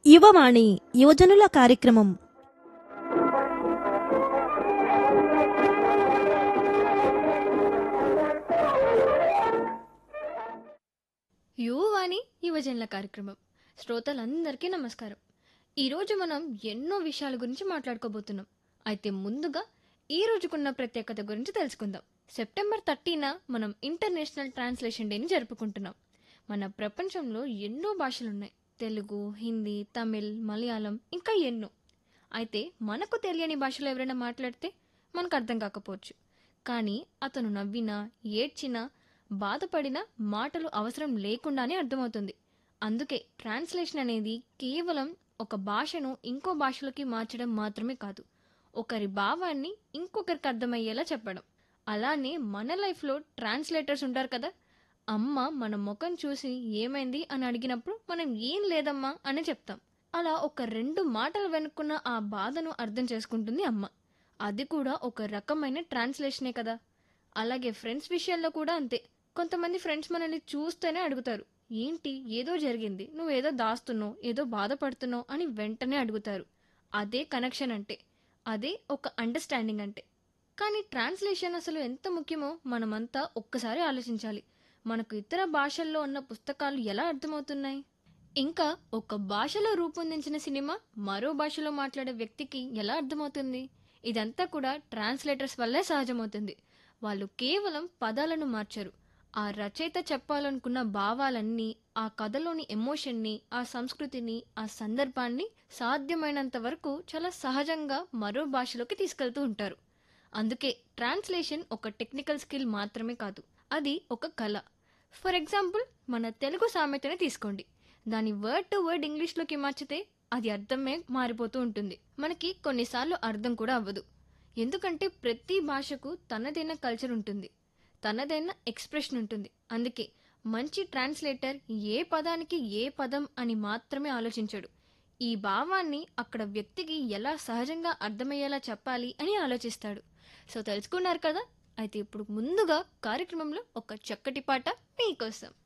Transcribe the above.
యువవాణి యువజనుల కార్యక్రమం. యువవాణి యువజనుల కార్యక్రమం శ్రోతలందరికీ నమస్కారం. ఈరోజు మనం ఎన్నో విషయాల గురించి మాట్లాడుకోబోతున్నాం. అయితే ముందుగా ఈ రోజుకున్న ప్రత్యేకత గురించి తెలుసుకుందాం. సెప్టెంబర్ 30న మనం ఇంటర్నేషనల్ ట్రాన్స్లేషన్ డేని జరుపుకుంటున్నాం. మన ప్రపంచంలో ఎన్నో భాషలున్నాయి. తెలుగు, హిందీ, తమిళ్, మలయాళం, ఇంకా ఎన్నో. అయితే మనకు తెలియని భాషలో ఎవరైనా మాట్లాడితే మనకు అర్థం కాకపోవచ్చు. కానీ అతను నవ్వినా, ఏడ్చినా, బాధపడినా మాటలు అవసరం లేకుండానే అర్థమవుతుంది. అందుకే ట్రాన్స్లేషన్ అనేది కేవలం ఒక భాషను ఇంకో భాషలోకి మార్చడం మాత్రమే కాదు, ఒకరి భావాన్ని ఇంకొకరికి అర్థమయ్యేలా చెప్పడం. అలానే మన లైఫ్లో ట్రాన్స్లేటర్స్ ఉంటారు కదా. అమ్మ మన ముఖం చూసి ఏమైంది అని అడిగినప్పుడు మనం ఏం లేదమ్మా అని చెప్తాం. అలా ఒక 2 మాటలు వెనుక్కున్న ఆ బాధను అర్థం చేసుకుంటుంది అమ్మ. అది కూడా ఒక రకమైన ట్రాన్స్లేషనే కదా. అలాగే ఫ్రెండ్స్ విషయాల్లో కూడా అంతే. కొంతమంది ఫ్రెండ్స్ మనల్ని చూస్తేనే అడుగుతారు, ఏంటి ఏదో జరిగింది, నువ్వేదో దాస్తున్నావు, ఏదో బాధపడుతున్నావు అని వెంటనే అడుగుతారు. అదే కనెక్షన్ అంటే, అదే ఒక అండర్స్టాండింగ్ అంటే. కానీ ట్రాన్స్లేషన్ అసలు ఎంత ముఖ్యమో మనమంతా ఒక్కసారి ఆలోచించాలి. మనకు ఇతర భాషల్లో ఉన్న పుస్తకాలు ఎలా అర్థమవుతున్నాయి? ఇంకా ఒక భాషలో రూపొందించిన సినిమా మరో భాషలో మాట్లాడే వ్యక్తికి ఎలా అర్థమవుతుంది? ఇదంతా కూడా ట్రాన్స్లేటర్స్ వల్లే సహజమవుతుంది. వాళ్ళు కేవలం పదాలను మార్చరు. ఆ రచయిత చెప్పాలనుకున్న భావాలన్నీ, ఆ కథలోని ఎమోషన్ని, ఆ సంస్కృతిని, ఆ సందర్భాన్ని సాధ్యమైనంత వరకు చాలా సహజంగా మరో భాషలోకి తీసుకెళ్తూ ఉంటారు. అందుకే ట్రాన్స్లేషన్ ఒక టెక్నికల్ స్కిల్ మాత్రమే కాదు, అది ఒక కళ. ఫర్ ఎగ్జాంపుల్, మన తెలుగు సామెతనే తీసుకోండి. దాని వర్డ్ టు వర్డ్ ఇంగ్లీష్లోకి మార్చితే అది అర్థమే మారిపోతూ ఉంటుంది. మనకి కొన్నిసార్లు అర్థం కూడా అవ్వదు. ఎందుకంటే ప్రతి భాషకు తనదైన కల్చర్ ఉంటుంది, తనదైన ఎక్స్ప్రెషన్ ఉంటుంది. అందుకే మంచి ట్రాన్స్లేటర్ ఏ పదానికి ఏ పదం అని మాత్రమే ఆలోచించడు, ఈ భావాన్ని అక్కడ వ్యక్తికి ఎలా సహజంగా అర్థమయ్యేలా చెప్పాలి అని ఆలోచిస్తాడు. సో తెలుసుకున్నారు కదా. అయితే ఇప్పుడు ముందుగా కార్యక్రమంలో ఒక చక్కటి పాట మీకోసం.